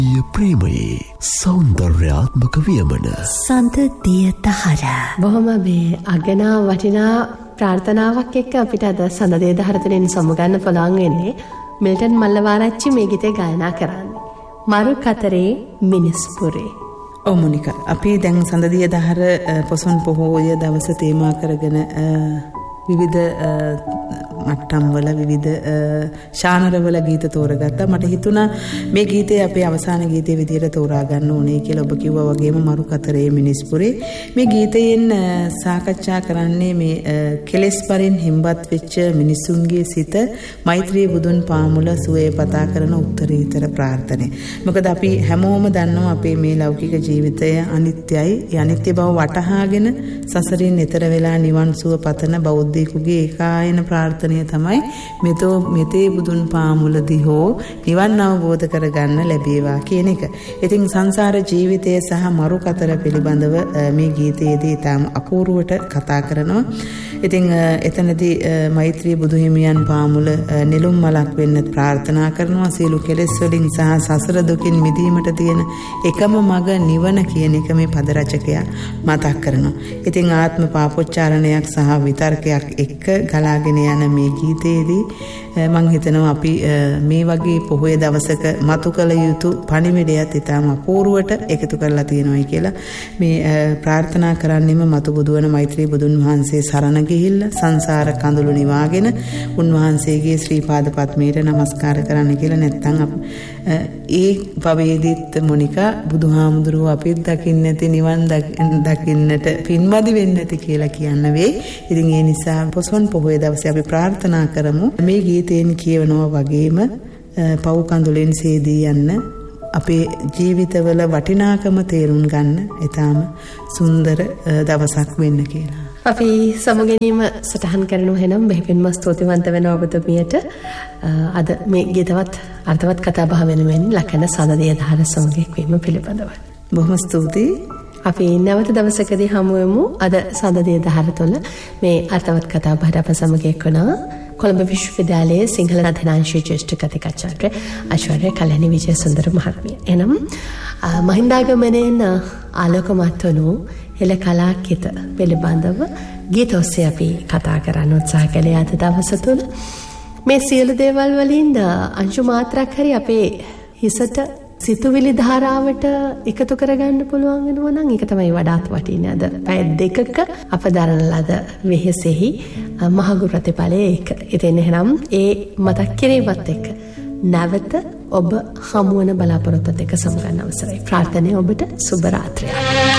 ප්‍රේමයේ සෞන්දර්යාත්මක වියමන සඳදිය දහර. බොහොම මේ අගනා වටිනා ප්‍රාර්ථනාවක් එක්ක අපිට අද සඳදිය දහර තුළින් සමුගන්න පුළුවන් වෙන්නේ. මිල්ටන් මල්ලවාරච්චි මේ ගීතය ගායනා කරන්නේ. මරු කතරේ මිනිස්පුරේ. ඔව් මොනිකා, අපි දැන් සඳදිය දහර පොසොන් පොහොය දවස තේමා කරගෙන විවිධ මට්ටම් වල විවිධ ශානරවල ගීත තෝරගත්තා. මට හිතුණා මේ ගීතය අපේ අවසාන ගීතයේ විදියට තෝරා ගන්න ඕනේ කියලා. ඔබ කිව්වා වගේම මරු කතරේ මිනිස්පුරේ මේ ගීතයෙන් සාකච්ඡා කරන්නේ මේ කෙලෙස් පරින් හිම්බත් වෙච්ච මිනිසුන්ගේ සිත මෛත්‍රී බුදුන් පාමුල සුවේ පතා කරන උත්තරීතර ප්‍රාර්ථනය. මොකද අපි හැමෝම දන්නවා අපේ මේ ලෞකික ජීවිතය අනිත්‍යයි. ඒ අනිත්‍ය බව වටහාගෙන සසරින් එතර වෙලා නිවන් සුව පතන බෞද්ධයෙකුගේ ඒකායන ප්‍රාර්ථනය තමයි මෙතේ බුදුන් පාමුලදී හෝ නිවන් අවබෝධ කරගන්න ලැබේවා කියන එක. ඉතින් සංසාර ජීවිතය සහ මරු කතර පිළිබඳව මේ ගීතයේදී තාම අපූර්වට කතා කරනවා. ඉතින් එතනදී මෛත්‍රී බුදුහිමියන් පාමුල නිලුම් මලක් වෙන්න ප්‍රාර්ථනා කරනවා. සියලු කෙලෙස් වලින් සහ සසර දුකින් මිදීමට තියෙන එකම මඟ නිවන කියන එක මේ පද රචකයා මතක් කරනවා. ඉතින් ආත්ම පාපොච්චාරණයක් සහ විතර්කයක් එක්ක ගලාගෙන යන මේ ගීතයේදී මම හිතනවා අපි මේ වගේ පොහොය දවසක මතු කළ යුතු පණිවිඩයත් ඉතාම අපූර්වට එකතු කරලා තියෙනවායි කියලා මේ ප්‍රාර්ථනා කරන්නෙම මතු බුදුවන මෛත්‍රී බුදුන් වහන්සේ සරණ ගිහිල්ලා සංසාර කඳුළු නිවාගෙන උන්වහන්සේගේ ශ්‍රී පාද පද්මයට නමස්කාර කරන්න කියලා. නැත්නම් ඒ භවයේදීත් මොනිකා බුදුහාමුදුරුව අපිත් දකින්න නැති නිවන් දකින්නට පින්මදි වෙන්න නැති කියලා කියන්න වෙයි. ඉතින් ඒ නිසා පොසොන් පොහොය දවසේ අපි ප්‍රාර්ථනා කරමු මේ ගීතයෙන් කියවනවා වගේම පව් කඳුලෙන් සේදී යන්න අපේ ජීවිතවල වටිනාකම තේරුම් ගන්න ඊටාම සුන්දර දවසක් වෙන්න කියලා. අපි සමුගැනීම සටහන් කරනු හැනම් බෙහෙවින්ම ස්තුතිවන්ත වෙනවා ඔබතුමියට. අද මේ ගීතවත් අර්ථවත් කතා බහ වෙනුවෙන් ලකන සඳදිය දහර සමග එක්වීම පිළිබඳව. බොහොම ස්තුතියි. අපි නැවත දවසකදී හමු වෙමු. අද සඳදිය දහර තුළ මේ අර්ථවත් කතා බහට අප සමග එක්වනවා කොළඹ විශ්වවිද්‍යාලයේ සිංහල අධ්‍යනාංශයේ ජ්‍යෙෂ්ඨ කතිකාචාර්ය ආචාර්ය කල්‍යාණී විජේසුන්දර මහත්මිය. එනම් මහින්දාගමනයෙන් ආලෝකමත් වුණු හෙළ කලාකිත පිළිබඳව ගීත ඔස්සේ අපි කතා කරන්න උත්සාහ කළේ අද දවස තුළ. මේ සියලු දේවල් වලින් අංශු මාත්‍රයක් හරි අපේ හිසට සිතුවිලි ධාරාවට එකතු කරගන්න පුළුවන් වෙනවා නම් ඒක තමයි වඩාත් වටින්නේ. අද පැය දෙකක අප දරන ලද වෙහෙසෙහි මහඟු ප්‍රතිඵලයේ ඒක. ඉතින් එහෙනම් ඒ මතක් කිරීමත් එක්ක නැවත ඔබ හමුවන බලාපොරොත්තුත් එක්ක සමගන්න අවසරයි. ප්‍රාර්ථනාව ඔබට සුබ රාත්‍රියක්.